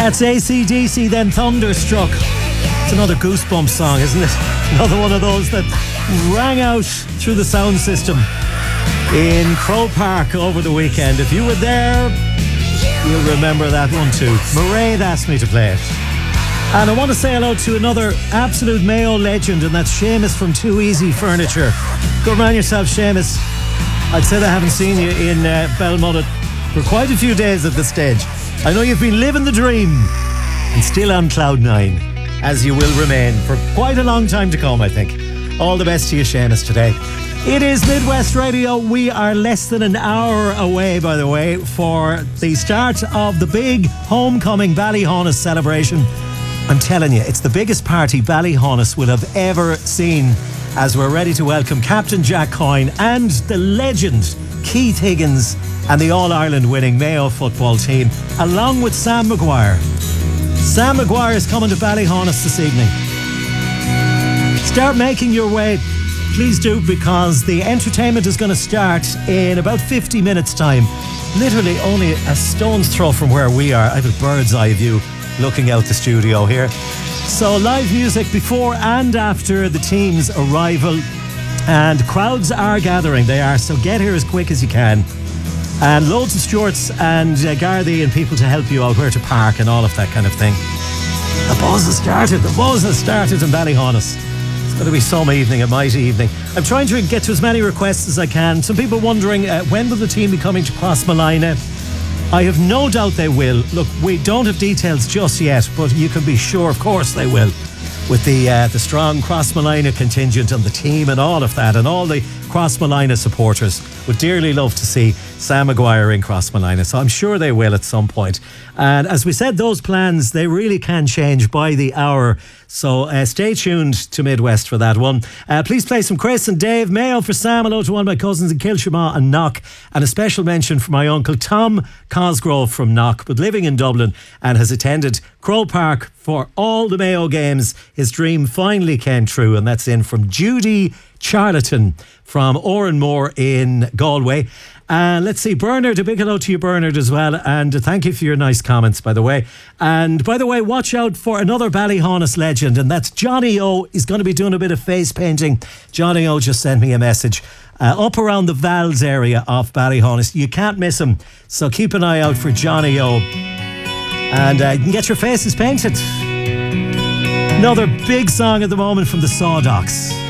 That's AC/DC, then Thunderstruck. It's another Goosebumps song, isn't it? Another one of those that rang out through the sound system in Croke Park over the weekend. If you were there, you'll remember that one too. Mairead asked me to play it. And I want to say hello to another absolute Mayo legend, and that's Seamus from Too Easy Furniture. Good man yourself, Seamus. I'd said I haven't seen you in Belmullet for quite a few days at this stage. I know you've been living the dream and still on cloud nine, as you will remain for quite a long time to come, I think. All the best to you, Seamus, today. It is Midwest Radio. We are less than an hour away, by the way, for the start of the big homecoming Ballyhonus celebration. I'm telling you, it's the biggest party Ballyhonus will have ever seen, as we're ready to welcome Captain Jack Coyne and the legend Keith Higgins and the All-Ireland winning Mayo football team, along with Sam Maguire. Sam Maguire is coming to Ballyhonus this evening. Start making your way, please do, because the entertainment is going to start in about 50 minutes time. Literally only a stone's throw from where we are. I have a bird's eye view looking out the studio here. So live music before and after the team's arrival, and crowds are gathering. They are, so get here as quick as you can. And loads of stewards and Gardaí and people to help you out where to park and all of that kind of thing. The buzz has started. The buzz has started in Ballyhonus. It's going to be some evening, a mighty evening. I'm trying to get to as many requests as I can. Some people wondering, when will the team be coming to Crossmolina? I have no doubt they will. Look, we don't have details just yet, but you can be sure, of course they will. With the strong Crossmolina contingent and the team and all of that, and all the Crossmolina supporters would dearly love to see Sam Maguire in Crossmolina, so I'm sure they will at some point. And as we said, those plans, they really can change by the hour, so stay tuned to Midwest for that one. Please play some Chris and Dave. Mayo for Sam. Hello to one of my cousins in Kilshima and Knock, and a special mention for my uncle Tom Cosgrove from Knock, but living in Dublin and has attended Croke Park for all the Mayo games. His dream finally came true, and that's in from Judy Charlatan from Oranmore in Galway. Let's see, Bernard, a big hello to you, Bernard, as well, and thank you for your nice comments, by the way. And by the way, watch out for another Ballyhonus legend, and that's Johnny O. He's going to be doing a bit of face painting. Johnny O just sent me a message up around the Vals area of Ballyhonus. You can't miss him, so keep an eye out for Johnny O. And you can get your faces painted. Another big song at the moment from the Sawdocks.